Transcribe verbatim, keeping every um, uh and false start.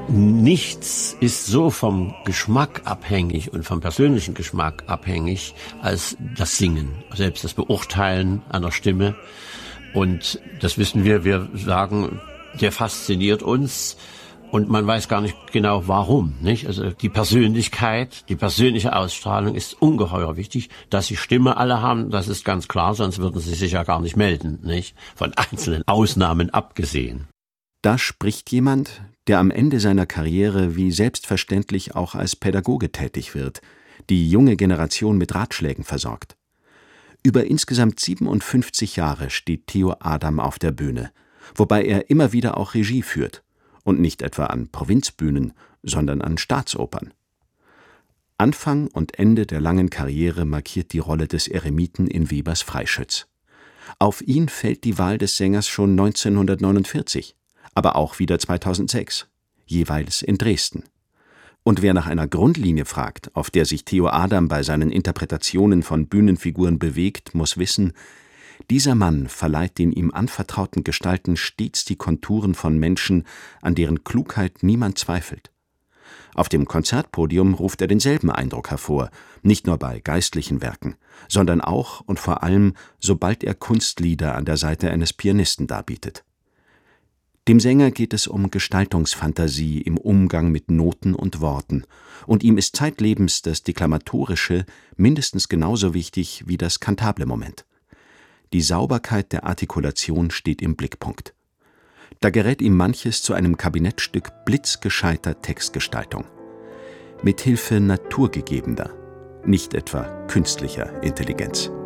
Nichts ist so vom Geschmack abhängig und vom persönlichen Geschmack abhängig als das Singen, selbst das Beurteilen einer Stimme. Und das wissen wir, wir sagen, der fasziniert uns und man weiß gar nicht genau warum, nicht? Also die Persönlichkeit, die persönliche Ausstrahlung ist ungeheuer wichtig. Dass sie Stimme alle haben, das ist ganz klar, sonst würden sie sich ja gar nicht melden, nicht? Von einzelnen Ausnahmen abgesehen. Da spricht jemand, der am Ende seiner Karriere wie selbstverständlich auch als Pädagoge tätig wird, die junge Generation mit Ratschlägen versorgt. Über insgesamt siebenundfünfzig Jahre steht Theo Adam auf der Bühne, wobei er immer wieder auch Regie führt, und nicht etwa an Provinzbühnen, sondern an Staatsopern. Anfang und Ende der langen Karriere markiert die Rolle des Eremiten in Webers Freischütz. Auf ihn fällt die Wahl des Sängers schon neunzehnhundertneunundvierzig, aber auch wieder zweitausendsechs, jeweils in Dresden. Und wer nach einer Grundlinie fragt, auf der sich Theo Adam bei seinen Interpretationen von Bühnenfiguren bewegt, muss wissen, dieser Mann verleiht den ihm anvertrauten Gestalten stets die Konturen von Menschen, an deren Klugheit niemand zweifelt. Auf dem Konzertpodium ruft er denselben Eindruck hervor, nicht nur bei geistlichen Werken, sondern auch und vor allem, sobald er Kunstlieder an der Seite eines Pianisten darbietet. Dem Sänger geht es um Gestaltungsfantasie im Umgang mit Noten und Worten, und ihm ist zeitlebens das Deklamatorische mindestens genauso wichtig wie das kantable Moment. Die Sauberkeit der Artikulation steht im Blickpunkt. Da gerät ihm manches zu einem Kabinettstück blitzgescheiter Textgestaltung. Mithilfe naturgegebener, nicht etwa künstlicher Intelligenz.